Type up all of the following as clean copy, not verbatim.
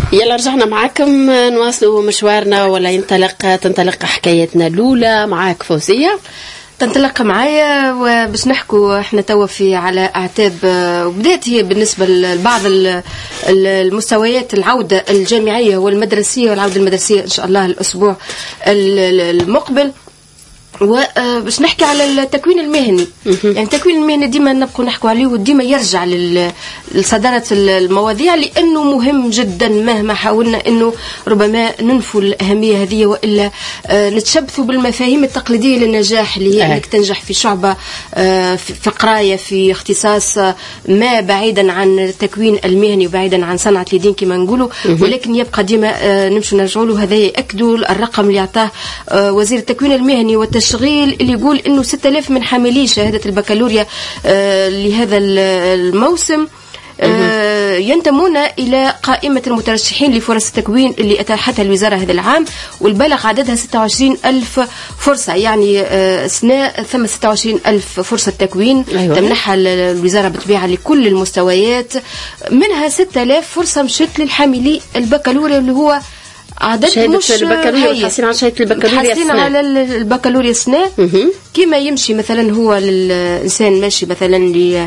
يلا رجعنا معاكم نواصلوا مشوارنا ولا تنطلق حكايتنا الأولى. معاك فوزية تنطلق معايا وباش نحكوا احنا توا في على اعتاب وبدات هي بالنسبه لبعض المستويات العوده الجامعيه والمدرسيه والعوده المدرسيه ان شاء الله الاسبوع المقبل. وباش نحكي على التكوين المهني. يعني التكوين المهني ديما نبقوا نحكوا عليه وديما يرجع لصدارة المواضيع لأنه مهم جدا مهما حاولنا أنه ربما ننفوا الأهمية هذه وإلا نتشبثوا بالمفاهيم التقليدية للنجاح اللي هي أنك تنجح في شعبة في قراية في اختصاص ما بعيدا عن التكوين المهني وبعيدا عن صنعة اليدين كما نقولوا. ولكن يبقى ديما نمشوا نرجعوا له. هذا يأكدوا الرقم اللي أعطاه وزير التكوين المهني والتشغيل اللي يقول انه 6000 من حاملي شهادة البكالوريا لهذا الموسم ينتمون إلى قائمة المترشحين لفرص التكوين اللي أتاحتها الوزارة هذا العام والبلغ عددها 26,000 فرصة. يعني سنة ثم 26,000 فرصة تكوين. تمنحها الوزارة بطبيعة لكل المستويات، منها 6000 فرصة مشت للحاملي البكالوريا اللي هو عدد مش البكالوريا. حاسين على شهادة البكالوريا حاسين على البكالوريا سنة. كما يمشي مثلا هو للإنسان ماشي مثلا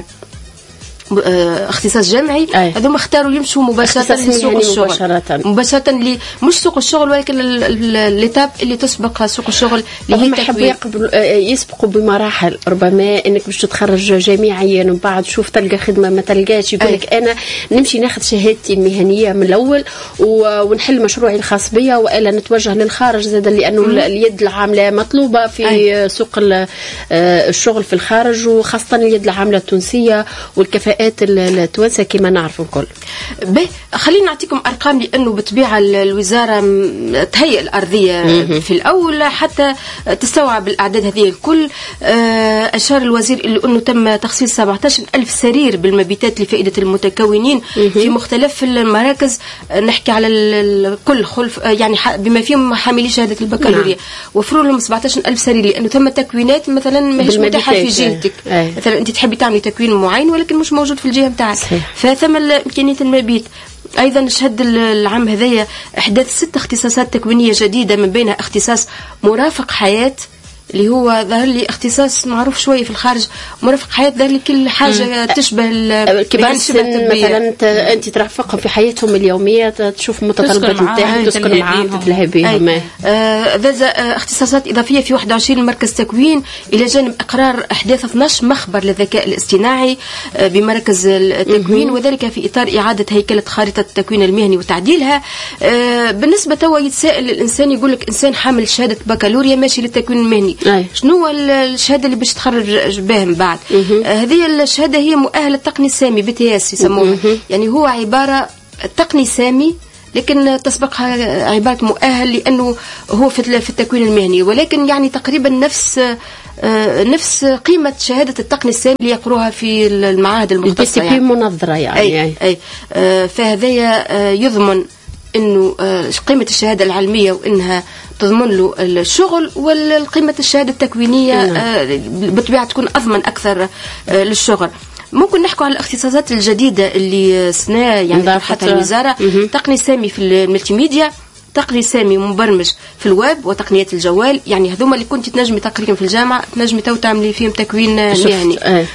اختصاص جامعي هذوما اختاروا يمشوا مباشرة لسوق الشغل مباشرة مش سوق الشغل ولكن الإتاب اللي تسبق سوق الشغل اللي هم حبوا يسبقوا بمراحل. ربما انك باش تتخرج جامعيا ومن بعد شوف تلقى خدمة ما تلقاش يقول لك انا نمشي ناخذ شهادتي المهنية من الاول ونحل مشروعي الخاص بيا والا نتوجه للخارج زاد لانه اليد العاملة مطلوبة في سوق الشغل في الخارج وخاصة اليد العاملة التونسية والكفاءة التوانسة كما نعرف الكل. خلينا نعطيكم أرقام لأنه بطبيعة الوزارة تهيئ الأرضية في الأول حتى تستوعب الأعداد هذه الكل. أشار الوزير إلى أنه تم تخصيص 17,000 سرير بالمبيتات لفائدة المتكونين في مختلف المراكز. نحكي على الكل خلف يعني بما فيهم حاملي شهادة البكالوريا وفروا لهم 17,000 سرير لأنه تم تكوينات مثلا مش متاحة في جهتك. مثلا أنت تحبي تعملي تكوين معين ولكن مش موجود في الجهة بتاعك فثم إمكانية المبيت. أيضا شهد العام هذايا إحداث 6 اختصاصات تكوينية جديدة من بينها اختصاص مرافق حياة اللي هو ظهر لي اختصاص معروف شوية في الخارج. مرافق حياة ظهر لي كل حاجة تشبه كبار السن مثلا أنت ترافقهم في حياتهم اليومية تشوف متطلبات نتاعهم تسكن معاهم تتلهي بهم. ذا اختصاصات إضافية في 21 مركز تكوين إلى جانب إقرار إحداث 12 مخبر للذكاء الاصطناعي بمركز التكوين وذلك في إطار إعادة هيكلة خارطة التكوين المهني وتعديلها. بالنسبة توا يتساءل الإنسان يقول لك إنسان حامل شهادة بكالوريا ماشي للتكوين المهني شنو هو الشهاده اللي باش تخرج بها من بعد؟ هذه الشهاده هي مؤهل التقني السامي BTS يسموها. يعني هو عباره تقني سامي لكن تسبقها عباره مؤهل لانه هو في التكوين المهني ولكن يعني تقريبا نفس قيمة شهادة التقني السامي اللي يقروها في المعاهد المختصة يعني منظرة يعني فهذا يضمن انه قيمة الشهادة العلمية وانها تضمن له الشغل والقيمة الشهادة التكوينية بطبيعة تكون أضمن أكثر للشغل. ممكن نحكوا على الاختصاصات الجديدة اللي سنة يعني طرحتها الوزارة. تقني سامي في الملتي ميديا، تقني سامي مبرمج في الويب وتقنيات الجوال. يعني هذوما اللي كنت تنجمي تقريبا في الجامعة تنجمي تو تعملي فيهم تكوين مهني.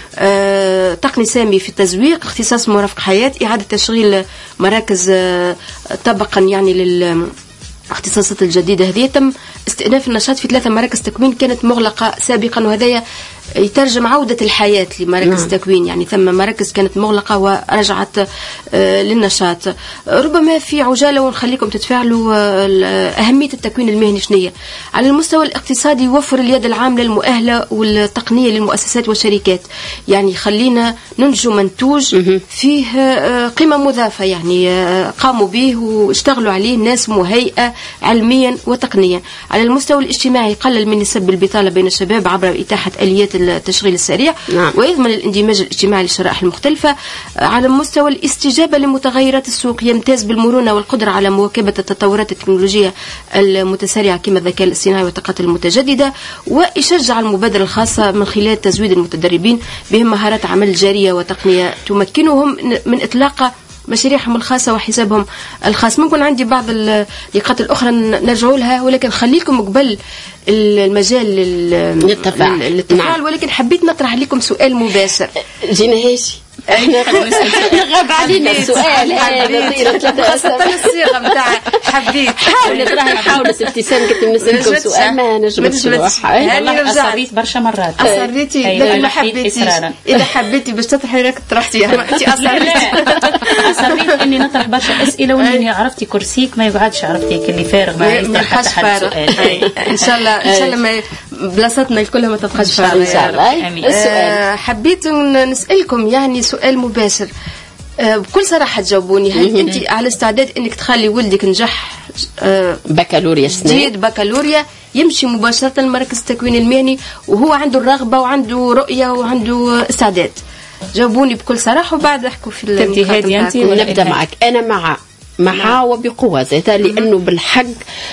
تقني سامي في التسويق، اختصاص مرافق حياة، إعادة تشغيل مراكز طبقا يعني الاختصاصات الجديدة هذه. تم استئناف النشاط في 3 مراكز تكوين كانت مغلقة سابقا وهذا يترجم عودة الحياة لمراكز التكوين. يعني ثم مراكز كانت مغلقة ورجعت للنشاط. ربما في عجالة ونخليكم تتفاعلوا أهمية التكوين المهني شنية على المستوى الاقتصادي. يوفر اليد العاملة المؤهلة والتقنية للمؤسسات والشركات. يعني خلينا ننتجوا منتوج فيه قيمة مضافة يعني قاموا به واشتغلوا عليه ناس مهيئة علميا وتقنيا. على المستوى الاجتماعي قلل من نسب البطالة بين الشباب عبر إتاحة آليات التشغيل السريع ويضمن الاندماج الاجتماعي للشرائح المختلفة. على مستوى الاستجابة لمتغيرات السوق يمتاز بالمرونة والقدرة على مواكبة التطورات التكنولوجية المتسارعة كما الذكاء الاصطناعي والطاقات المتجددة ويشجع المبادرة الخاصة من خلال تزويد المتدربين بهم مهارات عمل جارية وتقنية تمكنهم من إطلاق مشاريعهم الخاصة وحسابهم الخاص. ممكن عندي بعض اللقاءات الأخرى نرجعوا لها، ولكن خليكم قبل المجال للتفاعل. نعم. ولكن حبيت نطرح لكم سؤال مباشر. جينا هاشي احنا غاب علينا السؤال هذا الصيغه نتاع حبيت حاول ابتسام كنت نسالكم سؤال ما نجمش نروح. والله اصريت برشا مرات. اصريتي لكن ما حبيتيش. اذا حبيتي باش تطرحي راك طرحتيها، ما انت اصريت اني نطرح برشا اسئله واني عرفتي كرسيك ما يقعدش، عرفتي اللي فارغ ما يطرح حتى سؤال. ان شاء الله ما بلاصتنا الكلها ما تبقاش فارغه ان شاء الله. حبيت نسالكم يعني سؤال مباشر بكل صراحة تجاوبوني. هل أنت على استعداد أنك تخلي ولدك نجح بكالوريا جيد بكالوريا يمشي مباشرة لمركز التكوين المهني وهو عنده الرغبة وعنده رؤية وعنده استعداد؟ جاوبوني بكل صراحة وبعد احكوا في النقاط. نبدأ معك. أنا مع وبقوة ذاتها، لأنه بالحق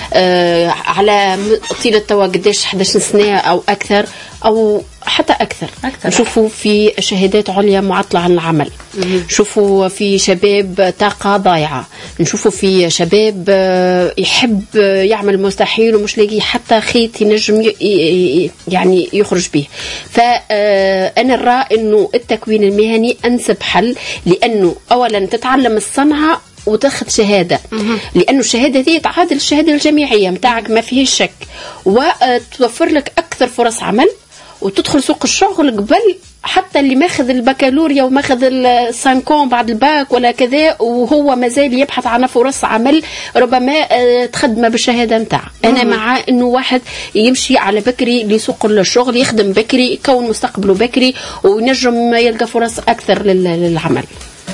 على طيلة توا قداش 11 سنة أو أكثر أو حتى أكثر. نشوفوا في شهادات عليا معطلة عن العمل، نشوفوا في شباب طاقة ضايعة، نشوفوا في شباب يحب يعمل مستحيل ومش لاقي حتى خيط ينجم يعني يخرج به. فأنا نرى أنه التكوين المهني أنسب حل، لأنه أولا تتعلم الصنعة وتاخذ شهادة، لأنه الشهادة دي تعادل الشهادة الجامعية متاعك ما فيه شك، وتوفر لك أكثر فرص عمل وتدخل سوق الشغل قبل حتى اللي ماخذ البكالوريا وماخذ السانكون بعد الباك ولا كذا وهو مازال يبحث عن فرص عمل ربما تخدمه بالشهادة متاعه. أنا مع إنه واحد يمشي على بكري لسوق الشغل، يخدم بكري، يكون مستقبله بكري وينجم يلقى فرص أكثر للعمل.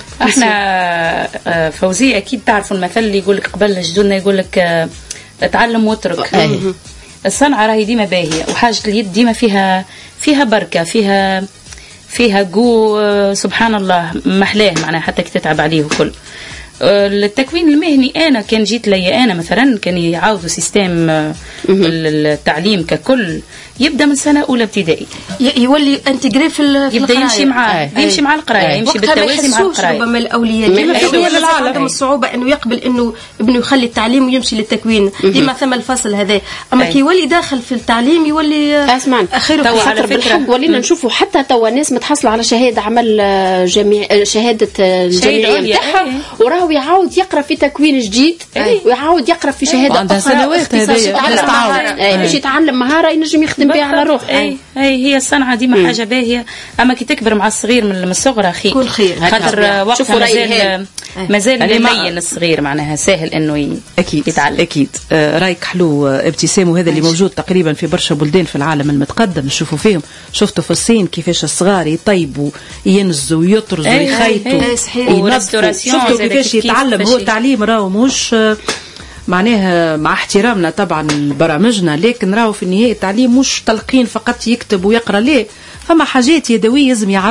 احنا فوزية اكيد تعرفوا المثل اللي يقول لك قبل جدودنا يقول لك اتعلم واترك. الصنعة راهي ديما باهية وحاجة اليد ديما فيها بركة، فيها جو سبحان الله محلاه معناها حتى كي تتعب عليه وكل. التكوين المهني أنا كان جيت لي أنا مثلا كان يعاودوا سيستم التعليم ككل يبدأ من سنة أولى ابتدائي، يولي انتجري في يبدأ يمشي مع القراية، يمشي بالتوازي مع القراية. ربما الأولياء عندهم الصعوبة إنه يقبل إنه ابنه يخلي التعليم ويمشي للتكوين، ديما ثم الفصل هذا. أما كي يولي داخل في التعليم يولي أخير على فكرة ولينا نشوفوا حتى توا ناس متحصلة على شهادة عمل شهادة الجامعية متاعها وراهو يعاود يقرأ في تكوين جديد ويعاود يقرأ في شهادة سنوات باش يتعلم مهارة ينجم يخدم بها على روح. هي الصنعة ديما حاجة باهية، أما كي تكبر مع الصغير من الصغر خير خاطر وقتها مازال لين الصغير معناها سهل إنه يتعلم. أكيد رايك حلو ابتسام، وهذا اللي موجود تقريبا في برشا بلدان في العالم المتقدم نشوفوا فيهم. شفتوا في الصين كيفاش الصغار يطيبوا ينزوا ويطرزوا ويخيطوا شفتوا كيفاش يتعلم. هو التعليم راهو مش معناها مع احترامنا طبعا برامجنا، لكن راهو في النهاية التعليم مش تلقين فقط يكتب ويقرأ، ليه فما حاجات يدوية لازم